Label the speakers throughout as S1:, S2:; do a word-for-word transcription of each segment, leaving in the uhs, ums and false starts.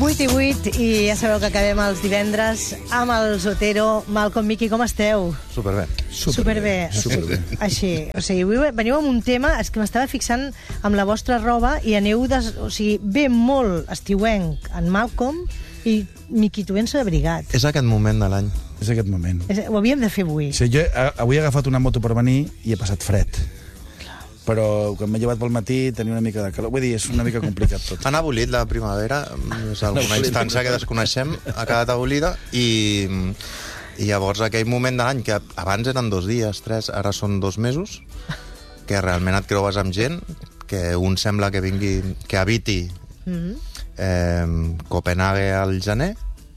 S1: vuit i vuit, i ja sabeu que acabem els divendres amb el Zotero. Malcom, Miqui, com esteu?
S2: Superbé.
S1: Superbé. Superbé. Així, o sigui, avui veniu amb un tema, és que m'estava fixant amb la vostra roba i aneu, des, o sigui, ve molt estiuenc en Malcom i Miqui, tu vens abrigat.
S2: És aquest moment de l'any.
S3: És aquest moment.
S1: És, ho havíem de fer avui.
S3: Sí, jo avui he agafat una moto per venir i he passat fred. Però quan m'he llevat pel matí tenia una mica de calor. Vull dir, és una mica complicat tot.
S2: Han abolit la primavera, és alguna instància que desconeixem, ha quedat abolida, i, i llavors aquell moment de l'any, que abans eren dos dies, tres, ara són dos mesos, que realment et creues amb gent, que un sembla que vingui, que habiti mm-hmm. eh, Copenhague al gener,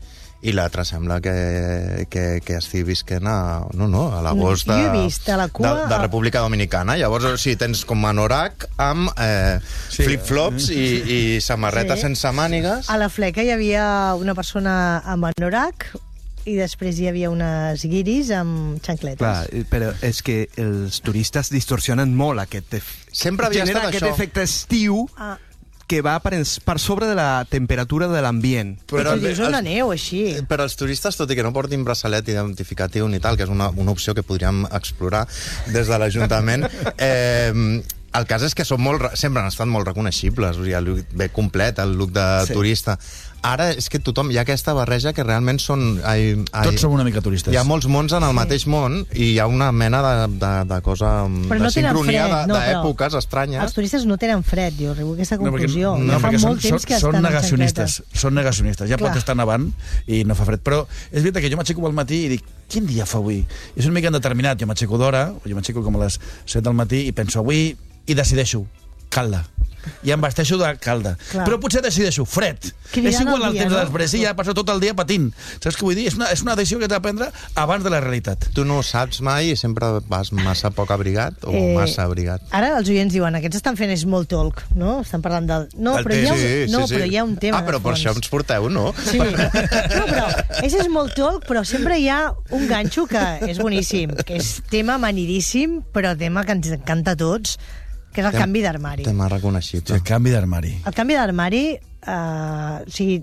S2: i l'altre sembla que, que, que estigui visquent a, no, no, a l'agost de, de, de República Dominicana. Llavors, o sigui, tens com anorac amb eh, sí, flip-flops i, i samarreta sí. sense mànigues.
S1: A la fleca hi havia una persona amb anorac i després hi havia unes guiris amb xancletes.
S4: Clar, però és que els turistes distorsionen molt aquest efecte.
S2: Sempre havia estat
S4: aquest
S2: això.
S4: efecte estiu... Ah. que va per, per sobre de la temperatura de l'ambient.
S1: Però tu dius on aneu, així.
S2: Però els turistes, tot i que no portin braçalet identificatiu ni tal, que és una, una opció que podríem explorar des de l'Ajuntament, eh, el cas és que són molt, sempre han estat molt reconeixibles, o sigui, el look ve complet, el look de sí. turista. Ara és que tothom, hi ha aquesta barreja que realment són... Ai, ai,
S3: Tots som una mica turistes.
S2: Hi ha molts mons en el sí. mateix món i hi ha una mena de, de, de cosa,
S1: però
S2: de
S1: no
S2: sincronia
S1: fred, no,
S2: d'èpoques no, estranyes.
S1: Els turistes no tenen fred, jo arribo a aquesta conclusió.
S3: No, perquè, no,
S1: ja fa
S3: perquè
S1: molt
S3: són,
S1: temps que
S3: són
S1: estan
S3: negacionistes. Són negacionistes. Ja
S1: Clar.
S3: pot estar nevant i no fa fred. Però és veritat que jo m'aixeco al matí i dic, quin dia fa avui? És una mica indeterminat. Jo m'aixeco d'hora, jo m'aixeco com a les set del matí i penso avui, i decideixo calda. I em vesteixo de calda. Clar. Però potser decideixo fred.
S1: Cridant
S3: és igual el,
S1: el
S3: temps
S1: dia,
S3: de després
S1: no?
S3: i ja passo tot el dia patint. Saps què vull dir? És una, és una decisió que t'ha de prendre abans de la realitat.
S2: Tu no ho saps mai i sempre vas massa poc abrigat o eh, massa abrigat.
S1: Ara els oients diuen, aquests estan fent small talk, no? Estan parlant del... No,
S2: del
S1: però, hi ha,
S2: sí,
S1: no
S2: sí, sí.
S1: però hi ha un tema
S2: Ah, però per això ens porteu, no?
S1: Sí. No, però és small talk, però sempre hi ha un ganxo que és boníssim, que és tema amanidíssim, però tema que ens encanta a tots, que és el Tem, canvi d'armari.
S2: Tema reconeixible.
S3: Sí, el canvi d'armari.
S1: El canvi d'armari eh, o sigui,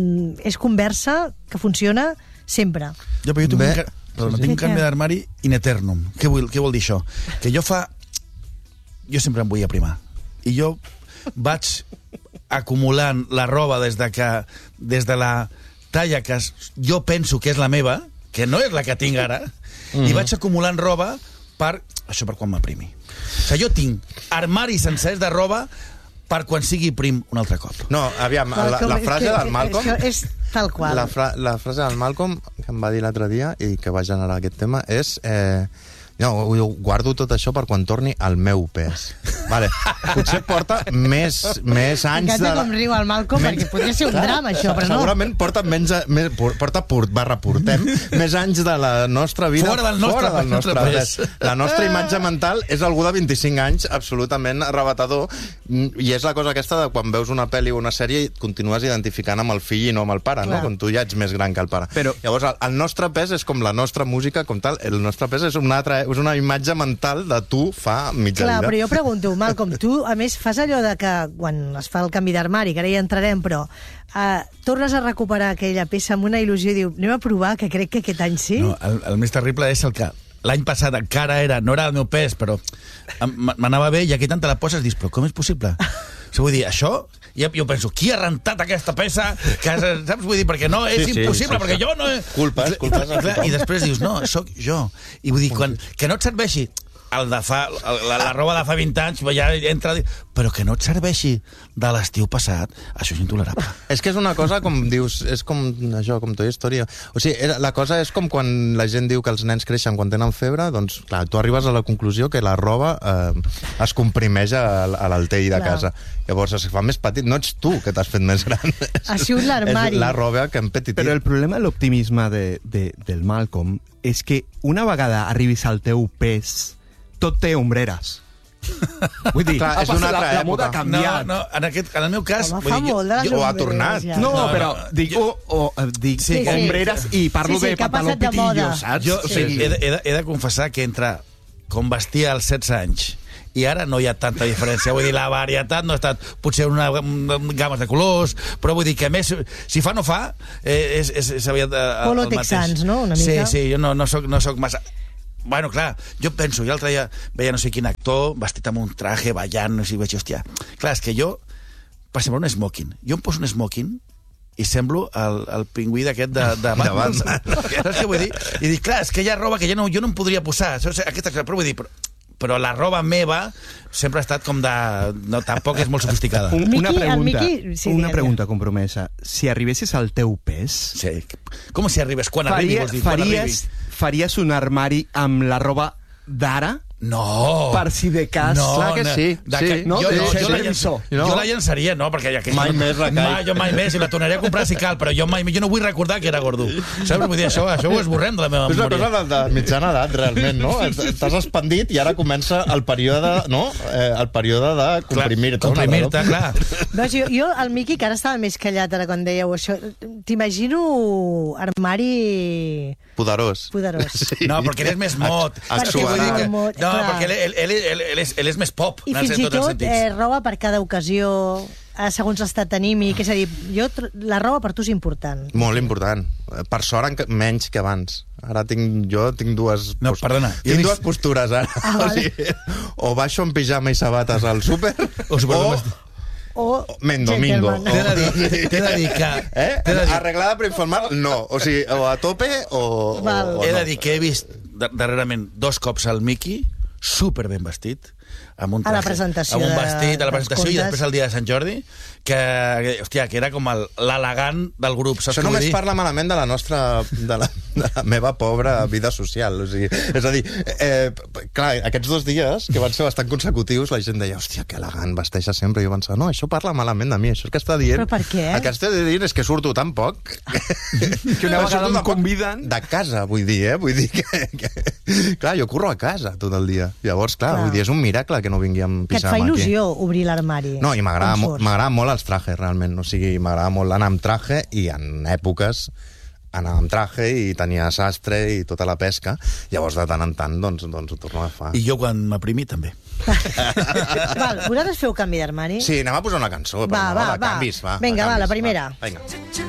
S1: és conversa que funciona sempre.
S3: Jo, però jo tinc, Bé, un, perdona, tinc un canvi d'armari in eternum. Què vol, què vol dir això? Que jo fa... Jo sempre em vull aprimar. I jo vaig acumulant la roba des de que des de la talla que jo penso que és la meva, que no és la que tinc ara, mm-hmm. i vaig acumulant roba per... Això per quan m'aprimi. O sigui, jo tinc armaris sencers de roba per quan sigui prim un altre cop.
S2: No, aviam, la, la frase del Malcom...
S1: Això és tal qual.
S2: La, fra, la frase del Malcom, que em va dir l'altre dia i que va generar aquest tema, és... Eh, no, jo guardo tot això per quan torni al meu pes. Vale. Potser porta més, més anys...
S1: M'encanta
S2: de...
S1: com riu el Malcom, menys... perquè podria ser un drama, això, però no.
S2: Segurament porta menys... Més, porta port, barra portem més anys de la nostra vida
S3: fora del nostre,
S2: fora del nostre pes. La nostra imatge mental és algú de vint-i-cinc anys absolutament arrebatador, i és la cosa aquesta de quan veus una pel·li o una sèrie i continues identificant amb el fill i no amb el pare, no? Quan tu ja ets més gran que el pare. Però... Llavors, el, el nostre pes és com la nostra música, com tal, el nostre pes és una altra... és una imatge mental de tu fa mitja
S1: Clar,
S2: vida.
S1: Però jo pregunto, Malcom, tu, a més, fas allò de que quan es fa el canvi d'armari, que ara hi entrarem, però eh, tornes a recuperar aquella peça amb una il·lusió i diu, anem a provar, que crec que aquest any sí?
S3: No, el, el més terrible és el que l'any passat encara era, no era el meu pes, però m'anava bé, i aquí tant te la poses, dius, però com és possible? O sigui, vull dir, això... Jo, jo penso, qui ha rentat aquesta peça? Que, saps? Vull dir, perquè no, és sí, impossible, sí, sí, perquè sí. jo no...
S2: Culpes, culpes.
S3: I després dius, no, sóc jo. I vull dir, quan, que no et serveixi el de fa, la, la roba de fa vint anys, ja entra... Però que no et serveixi de l'estiu passat, això és intolerable.
S2: És que és una cosa, com dius, és com això, com Toy Story. O sigui, la cosa és com quan la gent diu que els nens creixen quan tenen febre, doncs, clar, tu arribes a la conclusió que la roba eh, es comprimeix a, a l'altell de casa. Llavors es fa més petit. No ets tu que t'has fet més gran.
S1: Ha sigut l'armari.
S2: És la roba que hem petitit.
S4: Però el problema de l'optimisme de, de, del Malcom és que una vegada arribis al teu pes, tot té ombreres. Vull dir,
S2: clar, és una altra
S4: la, la moda ha
S2: època.
S4: canviat.
S3: No, no, en, aquest, en el meu cas...
S1: Home, fa molt de les
S2: o ha
S1: ombreres,
S2: tornat.
S1: ja.
S4: No,
S3: No,
S4: però
S3: no,
S4: dic,
S3: jo-
S4: o, o, dic
S1: Sí, sí.
S4: ombreres i parlo
S1: Sí, sí,
S4: de
S1: que ha
S4: pantaló
S1: passat de moda.
S4: pitillo, saps?
S3: Jo
S4: O
S3: sí,
S4: sigui,
S3: he, de, he, de, he de confessar que entre com vestia als setze anys i ara no hi ha tanta diferència. Vull dir, la varietat no ha estat potser una, una gamma de colors, però vull dir que a més, si fa no fa, eh, és, és, és aviat eh,
S1: Polo
S3: el mateix.
S1: texans, no? Una mica.
S3: Sí, sí, jo no, no, soc, no soc massa... Bueno, clar, jo penso, jo l'altre dia veia no sé quin actor vestit amb un traje, ballant, no sé, i vaig dir, hòstia, clar, és que jo, per semblar un smoking, jo em poso un smoking i semblo el, el pingüí d'aquest de, de Batman. Saps què vull dir? I dic, clar, és que hi ha roba que jo no, jo no em podria posar. Aquesta, però vull dir, però, però la roba meva sempre ha estat com de... No, tampoc és molt sofisticada.
S4: Un,
S1: Miqui,
S4: una
S1: el
S4: pregunta,
S1: Miqui- sí,
S4: una
S1: digue,
S4: pregunta compromesa. Si arribessis al teu pes,
S3: Sí. Com si arribes? Quan arribi, vols dir? Quan
S4: faries, faries un armari amb la roba d'ara?
S3: No!
S4: Per si de cas.
S3: No,
S5: Clar que
S3: no,
S5: sí,
S3: de
S5: sí.
S3: que-
S4: No,
S3: jo,
S4: de
S3: no, jo, la
S4: supervisor.
S3: llançaria,
S5: No.
S3: jo la llançaria, no, perquè ja que
S2: Mai més recaic.
S3: Mai, jo mai més, i la tornaré a comprar si cal, però jo mai jo no vull recordar que era gordo. Saps? Vull dir, això, això ho esborrem de la meva
S2: És una
S3: memòria.
S2: cosa de, de mitjana edat, realment, no? T'has expandit i ara comença el període, no? Eh, el període de comprimir-te.
S3: Clar, comprimir-te, clar.
S1: Veus, jo, jo, el Miqui, que ara estava més callat ara quan dèieu això, t'imagino armari
S2: Poderós.
S1: poderós.
S2: Sí.
S3: No, perquè ell és més mot.
S1: Perquè
S3: Vull dir
S1: és
S3: que-
S1: molt mot,
S3: No,
S1: clar.
S3: perquè ell, ell, ell, ell, ell, és, ell és més pop.
S1: I
S3: en el
S1: fins
S3: sen-
S1: i
S3: tots els
S1: tot
S3: sentits.
S1: eh, roba per cada ocasió, eh, segons l'estat anímic. És a dir, jo, tr- la roba per tu és important.
S2: Molt important. Per sort, enca- menys que abans. Ara tinc, jo tinc dues...
S3: No,
S2: pos-
S3: perdona, jo
S2: Tinc
S3: dic-
S2: dues postures, ara.
S1: Ah,
S2: o,
S1: vale.
S2: sigui, o baixo en pijama i sabates al súper,
S3: O súper
S2: o...
S3: domèstic.
S1: O
S2: Men domingo.
S1: gentleman.
S3: T'he de dir, t'he de dir que...
S2: Eh?
S3: T'he de dir,
S2: Arreglada per informar, no. O sigui, o a tope o,
S1: Val.
S2: o, o
S3: he
S2: no.
S3: de dir que he vist da- darrerament dos cops el Miqui super ben vestit, amb un
S1: A la
S3: traje,
S1: presentació
S3: amb un
S1: de-
S3: vestit, a la
S1: dels
S3: presentació i
S1: contes.
S3: després el dia de Sant Jordi, que, que, hòstia, que era com el- l'elegant del grup, saps
S2: Això
S3: què vull
S2: només
S3: dir?
S2: parla malament de la nostra... de la, de la meva pobra vida social. O sigui, és a dir, eh, clar, aquests dos dies, que van ser bastant consecutius, la gent deia, hòstia, que elegant, vesteixa sempre. I jo pensava, no, això parla malament de mi, això que està dient...
S1: Però per què?
S2: El que està dient és que surto tan poc...
S4: Que una vegada
S2: surto
S4: em
S2: tan poc
S4: conviden.
S2: De casa, vull dir, eh? Vull dir que, que... Clar, jo curro a casa tot el dia. Llavors, clar,
S1: Clar.
S2: vull dir, és un miracle que no vingui amb
S1: Que et
S2: pijama
S1: fa
S2: aquí.
S1: il·lusió obrir l'armari.
S2: No, i m'agrada
S1: quan
S2: mo-
S1: surts.
S2: m'agrada molt els trajes, realment. O sigui, m'agrada molt anar amb traje i en èpoques anar amb traje i tenia sastre i tota la pesca. Llavors, de tant en tant, doncs, doncs ho torno a agafar.
S3: I jo quan m'aprimi també.
S1: Val, vosaltres feu canvi d'armari?
S2: Sí, anem a posar una cançó.
S1: Va,
S2: però no,
S1: va,
S2: de
S1: va.
S2: canvis, va.
S1: Vinga,
S2: de
S1: va, la
S2: canvis,
S1: primera.
S2: Va. Vinga.